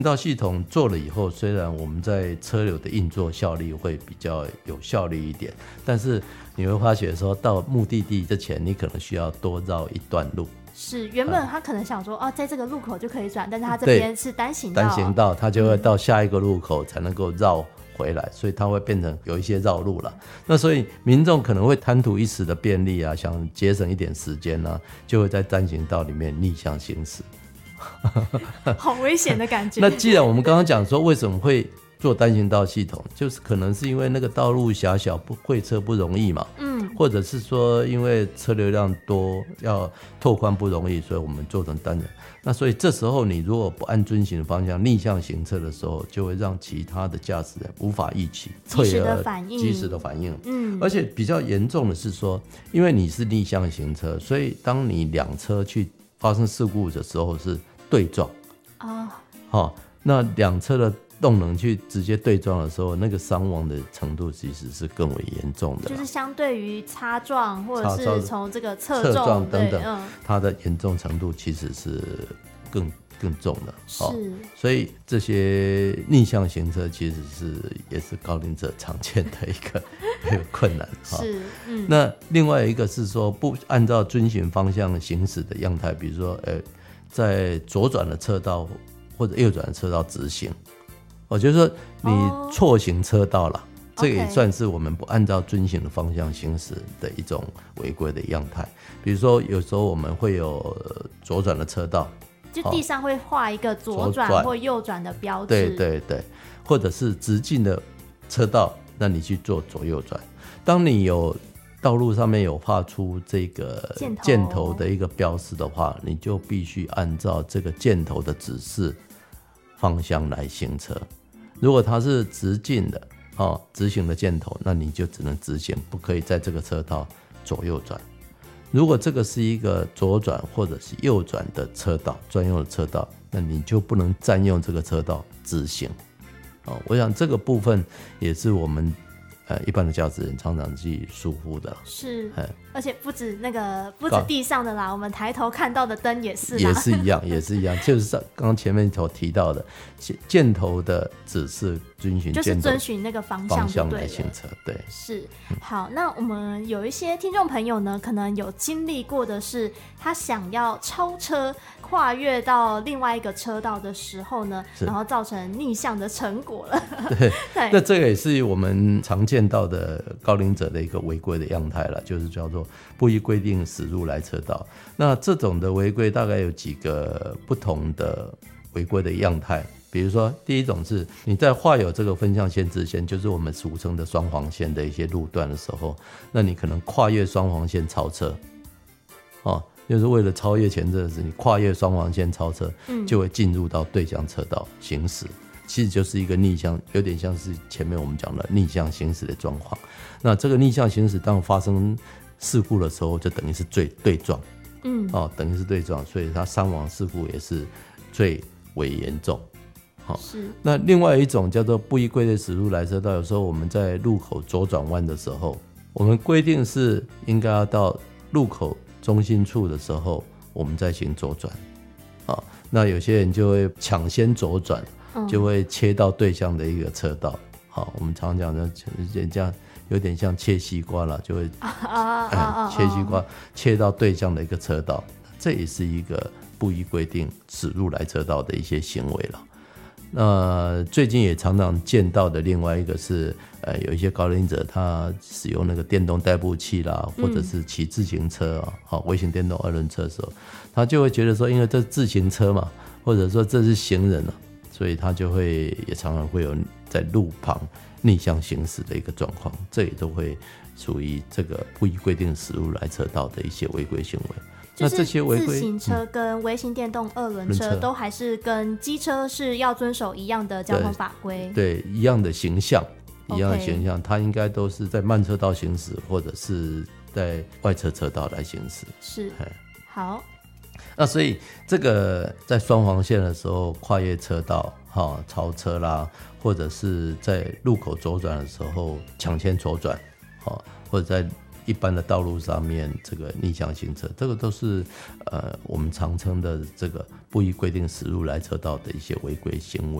道系统做了以后，虽然我们在车流的运作效率会比较有效率一点，但是你会发觉说到目的地之前，你可能需要多绕一段路。 是，原本他可能想说，在这个路口就可以转，但是他这边是单行道， 他就会到下一个路口才能够绕回来，所以它会变成有一些绕路了。那所以民众可能会贪图一时的便利啊，想节省一点时间啊，就会在单行道里面逆向行驶。 好危险的感觉。 那既然我们刚刚讲说为什么会做单行道系统，就是可能是因为那个道路狭小，会车不容易嘛，或者是说因为车流量多，要拓宽不容易，所以我们做成单人。那所以这时候你如果不按遵循的方向逆向行车的时候，就会让其他的驾驶人无法预期， 及时的反应。 而且比较严重的是说，因为你是逆向行车，所以当你两车去发生事故的时候是对撞那两车的动能去直接对撞的时候，那个伤亡的程度其实是更为严重的， 就是相对于擦撞或者是从这个侧撞等等，它的严重程度其实是更重的。所以这些逆向行车其实也是高龄者常见的一个困难。那另外一个是说不按照遵循方向行驶的样态，比如说在左转的车道或者右转的车道直行，就是说你错行车道了，这个也算是我们不按照遵循的方向行驶的一种违规的样态。比如说有时候我们会有左转的车道， 就地上会画一个左转或右转的标志， 对，或者是直进的车道，那你去做左右转。当你有道路上面有画出这个箭头的一个标示的话，你就必须按照这个箭头的指示方向来行车。如果它是直进的直行的箭头，那你就只能直行，不可以在这个车道左右转。如果这个是一个左转或者是右转的车道，专用的车道，那你就不能占用这个车道直行。我想这个部分也是我们一般的驾驶人常常去疏忽的。 是，而且不止地上的啦，我们抬头看到的灯也是啦， 也是一样，就是刚刚前面所提到的箭头的指示遵循， 就是遵循那个方向来行车。对， 是。好，那我们有一些听众朋友呢，可能有经历过的是，他想要超车跨越到另外一个车道的时候呢，然后造成逆向的成果了。 对，那这个也是我们常见到的高龄者的一个违规的样态了，就是叫做不依规定驶入来车道。那这种的违规大概有几个不同的违规的样态。比如说第一种是你在画有这个分向限制线，就是我们俗称的双黄线的一些路段的时候，那你可能跨越双黄线超车就是为了超越前车的事，你跨越双黄线超车，就会进入到对向车道行驶，其实就是一个逆向，有点像是前面我们讲的逆向行驶的状况。那这个逆向行驶当发生事故的时候，就等于是对撞，等于是对撞，所以它伤亡事故也是最为严重。那另外一种叫做不依规定驶入来车道，有时候我们在路口左转弯的时候，我们规定是应该要到路口中心处的时候，我们再行左转。那有些人就会抢先左转，就会切到对向的一个车道。我们常讲的这样有点像切西瓜了，就会切西瓜切到对向的一个车道，这也是一个不依规定驶入来车道的一些行为了。那最近也常常见到的另外一个是有一些高龄者他使用那个电动代步器啦，或者是骑自行车微型电动二轮车的时候，他就会觉得说因为这是自行车嘛，或者说这是行人所以他就会也常常会有在路旁逆向行驶的一个状况，这也都会属于这个不依规定驶入来车道的一些违规行为。 就是自行车跟微型电动二轮车都还是跟机车是要遵守一样的交通法规， 对，一样的形象，它应该都是在慢车道行驶，或者是在外侧车道来行驶。 是，好。 那所以这个在双黄线的时候跨越车道超车啦，或者是在路口左转的时候抢先左转或者在一般的道路上面这个逆向行车，这个都是我们常称的这个不依规定驶入来车道的一些违规行为。